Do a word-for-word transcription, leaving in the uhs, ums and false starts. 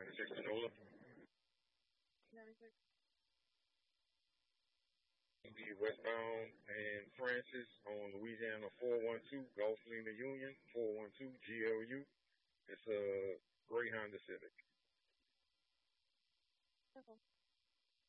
ninety-six Canola. ninety-six. Be westbound and Francis on Louisiana four one two, Gulf Lima Union, four one two G L U. It's a gray Honda Civic. Purple.